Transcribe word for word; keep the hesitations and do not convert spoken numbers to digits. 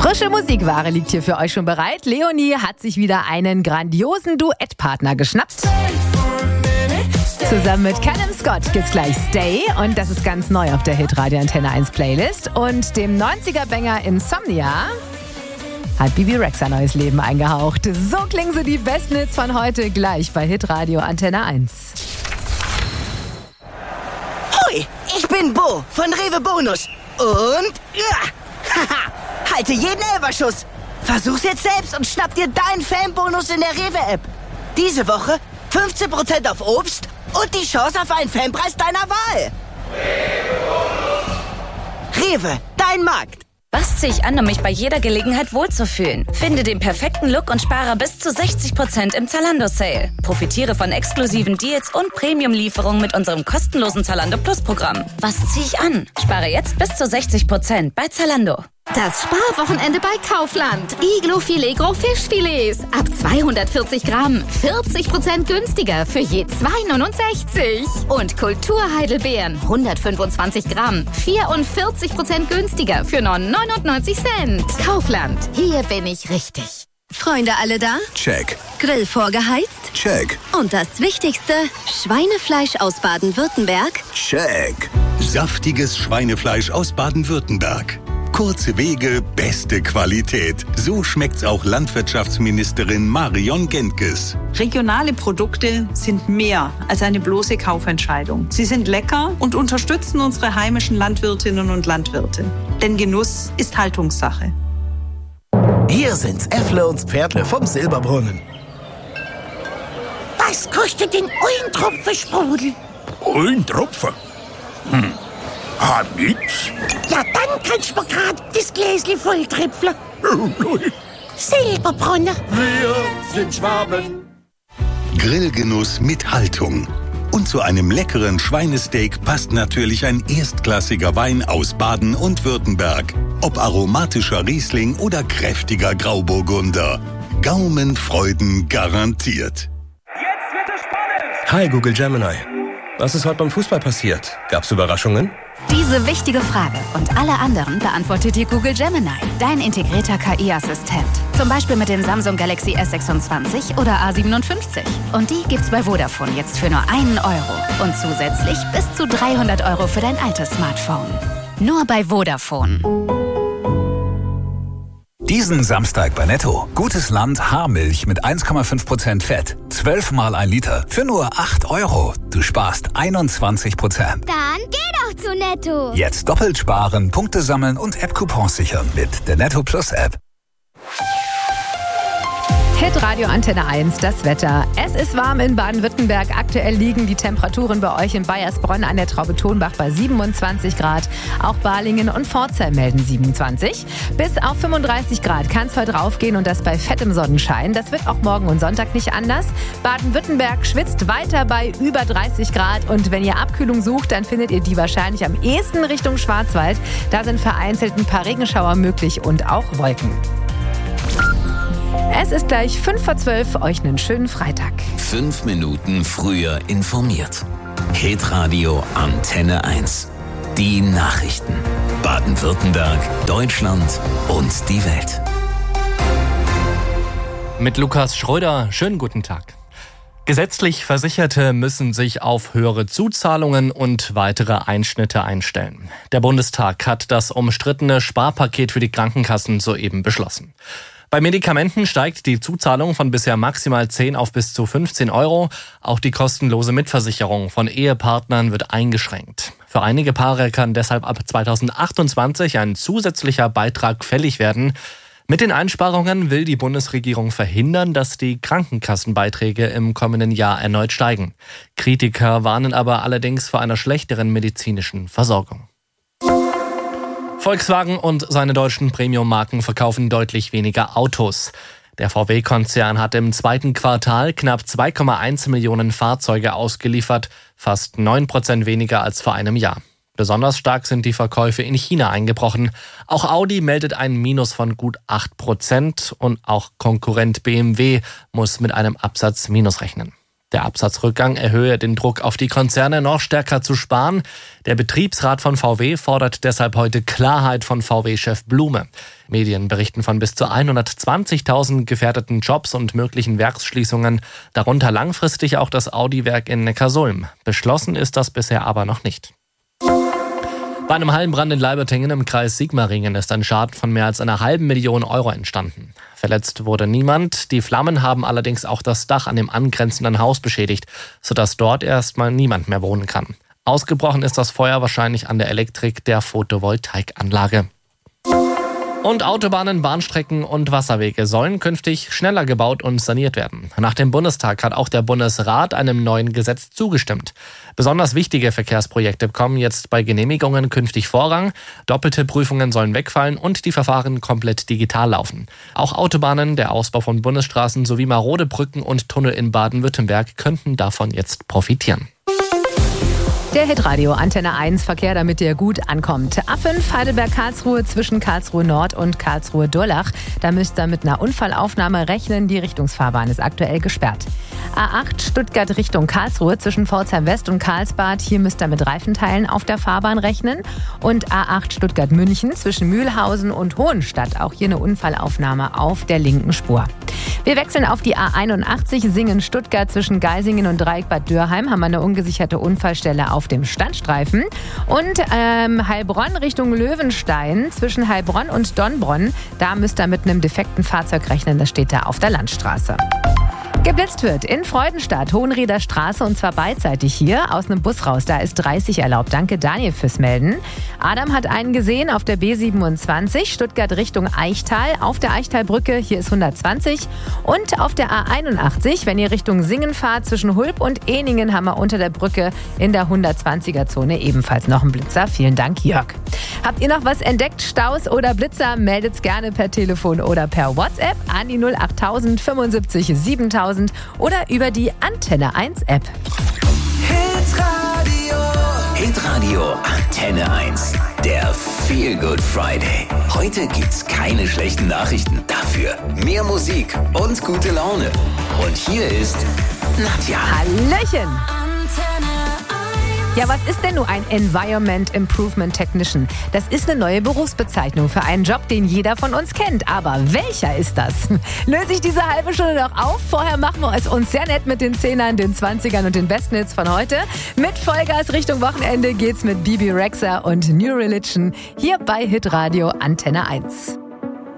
Frische Musikware liegt hier für euch schon bereit. Leonie hat sich wieder einen grandiosen Duettpartner geschnappt. Zusammen mit Callum Scott gibt's gleich Stay und das ist ganz neu auf der Hitradio Antenne eins Playlist. Und dem neunziger-Banger Insomnia hat Bibi Rexa neues Leben eingehaucht. So klingen sie die besten Hits von heute gleich bei Hitradio Antenne eins. Hoi, ich bin Bo von Rewe Bonus und ja, haha, halte jeden Elferschuss. Versuch's jetzt selbst und schnapp dir deinen Fanbonus in der Rewe-App. Diese Woche fünfzehn Prozent auf Obst und die Chance auf einen Fanpreis deiner Wahl. Rewe, dein Markt. Was ziehe ich an, um mich bei jeder Gelegenheit wohlzufühlen? Finde den perfekten Look und spare bis zu sechzig Prozent im Zalando-Sale. Profitiere von exklusiven Deals und Premium-Lieferungen mit unserem kostenlosen Zalando Plus-Programm. Was ziehe ich an? Spare jetzt bis zu sechzig Prozent bei Zalando. Das Sparwochenende bei Kaufland. Iglo Filet Gros Fischfilets. Ab zweihundertvierzig Gramm. vierzig Prozent günstiger für je zwei neunundsechzig. Und Kulturheidelbeeren. hundertfünfundzwanzig Gramm. vierundvierzig Prozent günstiger für nur neunundneunzig Cent. Kaufland. Hier bin ich richtig. Freunde alle da? Check. Grill vorgeheizt? Check. Und das Wichtigste, Schweinefleisch aus Baden-Württemberg? Check. Saftiges Schweinefleisch aus Baden-Württemberg. Kurze Wege, beste Qualität. So schmeckt's auch Landwirtschaftsministerin Marion Gentges. Regionale Produkte sind mehr als eine bloße Kaufentscheidung. Sie sind lecker und unterstützen unsere heimischen Landwirtinnen und Landwirte. Denn Genuss ist Haltungssache. Hier sind's Äffle und Pferdle vom Silberbrunnen. Was kostet denn ein Tropfen Sprudel? Ein Tropfen? Hm. Ah, nix. Ja, dann kannst du mir grad das Gläschen voll tripfeln. Silberbrunner. Wir sind Schwaben. Grillgenuss mit Haltung. Und zu einem leckeren Schweinesteak passt natürlich ein erstklassiger Wein aus Baden und Württemberg. Ob aromatischer Riesling oder kräftiger Grauburgunder. Gaumenfreuden garantiert. Jetzt wird es spannend! Hi Google Gemini. Was ist heute beim Fußball passiert? Gab's Überraschungen? Diese wichtige Frage und alle anderen beantwortet dir Google Gemini, dein integrierter K I-Assistent. Zum Beispiel mit dem Samsung Galaxy S sechsundzwanzig oder A siebenundfünfzig. Und die gibt's bei Vodafone jetzt für nur einen Euro. Und zusätzlich bis zu dreihundert Euro für dein altes Smartphone. Nur bei Vodafone. Diesen Samstag bei Netto. Gutes Land Haarmilch mit eins Komma fünf Prozent Fett. zwölf Mal ein Liter für nur acht Euro. Du sparst einundzwanzig Prozent. Dann geh doch zu Netto. Jetzt doppelt sparen, Punkte sammeln und App-Coupons sichern mit der Netto Plus App. Hitradio Antenne eins, das Wetter. Es ist warm in Baden-Württemberg. Aktuell liegen die Temperaturen bei euch in Baiersbronn an der Traube-Tonbach bei siebenundzwanzig Grad. Auch Balingen und Pforzheim melden siebenundzwanzig. Bis auf fünfunddreißig Grad kann es heute raufgehen und das bei fettem Sonnenschein. Das wird auch morgen und Sonntag nicht anders. Baden-Württemberg schwitzt weiter bei über dreißig Grad. Und wenn ihr Abkühlung sucht, dann findet ihr die wahrscheinlich am ehesten Richtung Schwarzwald. Da sind vereinzelt ein paar Regenschauer möglich und auch Wolken. Es ist gleich fünf vor zwölf, euch einen schönen Freitag. Fünf Minuten früher informiert. Hitradio Antenne eins. Die Nachrichten. Baden-Württemberg, Deutschland und die Welt. Mit Lukas Schröder, schönen guten Tag. Gesetzlich Versicherte müssen sich auf höhere Zuzahlungen und weitere Einschnitte einstellen. Der Bundestag hat das umstrittene Sparpaket für die Krankenkassen soeben beschlossen. Bei Medikamenten steigt die Zuzahlung von bisher maximal zehn auf bis zu fünfzehn Euro. Auch die kostenlose Mitversicherung von Ehepartnern wird eingeschränkt. Für einige Paare kann deshalb ab zweitausendachtundzwanzig ein zusätzlicher Beitrag fällig werden. Mit den Einsparungen will die Bundesregierung verhindern, dass die Krankenkassenbeiträge im kommenden Jahr erneut steigen. Kritiker warnen aber allerdings vor einer schlechteren medizinischen Versorgung. Volkswagen und seine deutschen Premium-Marken verkaufen deutlich weniger Autos. Der V W-Konzern hat im zweiten Quartal knapp zwei Komma eins Millionen Fahrzeuge ausgeliefert, fast neun Prozent weniger als vor einem Jahr. Besonders stark sind die Verkäufe in China eingebrochen. Auch Audi meldet ein Minus von gut acht Prozent und auch Konkurrent B M W muss mit einem Absatzminus rechnen. Der Absatzrückgang erhöhe den Druck auf die Konzerne, noch stärker zu sparen. Der Betriebsrat von V W fordert deshalb heute Klarheit von V W-Chef Blume. Medien berichten von bis zu hundertzwanzigtausend gefährdeten Jobs und möglichen Werksschließungen, darunter langfristig auch das Audi-Werk in Neckarsulm. Beschlossen ist das bisher aber noch nicht. Bei einem Hallenbrand in Leibertingen im Kreis Sigmaringen ist ein Schaden von mehr als einer halben Million Euro entstanden. Verletzt wurde niemand. Die Flammen haben allerdings auch das Dach an dem angrenzenden Haus beschädigt, sodass dort erstmal niemand mehr wohnen kann. Ausgebrochen ist das Feuer wahrscheinlich an der Elektrik der Photovoltaikanlage. Und Autobahnen, Bahnstrecken und Wasserwege sollen künftig schneller gebaut und saniert werden. Nach dem Bundestag hat auch der Bundesrat einem neuen Gesetz zugestimmt. Besonders wichtige Verkehrsprojekte bekommen jetzt bei Genehmigungen künftig Vorrang. Doppelte Prüfungen sollen wegfallen und die Verfahren komplett digital laufen. Auch Autobahnen, der Ausbau von Bundesstraßen sowie marode Brücken und Tunnel in Baden-Württemberg könnten davon jetzt profitieren. Der Hitradio Antenne eins Verkehr, damit der gut ankommt. A fünf Heidelberg-Karlsruhe zwischen Karlsruhe Nord und Karlsruhe Durlach. Da müsst ihr mit einer Unfallaufnahme rechnen. Die Richtungsfahrbahn ist aktuell gesperrt. A acht Stuttgart Richtung Karlsruhe zwischen Pforzheim West und Karlsbad. Hier müsst ihr mit Reifenteilen auf der Fahrbahn rechnen. Und A acht Stuttgart München zwischen Mühlhausen und Hohenstadt. Auch hier eine Unfallaufnahme auf der linken Spur. Wir wechseln auf die A einundachtzig Singen-Stuttgart zwischen Geisingen und Dreieck-Bad Dürheim. Haben wir eine ungesicherte Unfallstelle auf dem Standstreifen. Und ähm, Heilbronn Richtung Löwenstein zwischen Heilbronn und Donnbronn. Da müsst ihr mit einem defekten Fahrzeug rechnen. Das steht da auf der Landstraße. Geblitzt wird in Freudenstadt, Hohenrieder Straße, und zwar beidseitig hier aus einem Bus raus. Da ist dreißig erlaubt. Danke Daniel fürs Melden. Adam hat einen gesehen auf der B siebenundzwanzig, Stuttgart Richtung Eichtal. Auf der Eichtalbrücke, hier ist hundertzwanzig. Und auf der A einundachtzig, wenn ihr Richtung Singen fahrt, zwischen Hulb und Eningen, haben wir unter der Brücke in der hundertzwanziger-Zone ebenfalls noch einen Blitzer. Vielen Dank, Jörg. Habt ihr noch was entdeckt, Staus oder Blitzer? Meldet's gerne per Telefon oder per WhatsApp an die null acht null null fünfundsiebzig siebentausend oder über die Antenne eins App. Hitradio. Hitradio Antenne eins. Der Feel Good Friday. Heute gibt's keine schlechten Nachrichten. Dafür mehr Musik und gute Laune. Und hier ist Nadja. Hallöchen. Ja, was ist denn nur ein Environment Improvement Technician? Das ist eine neue Berufsbezeichnung für einen Job, den jeder von uns kennt. Aber welcher ist das? Löse ich diese halbe Stunde noch auf? Vorher machen wir es uns sehr nett mit den Zehnern, den Zwanzigern und den besten Hits von heute. Mit Vollgas Richtung Wochenende geht's mit Bibi Rexha und New Religion hier bei Hitradio Antenne eins.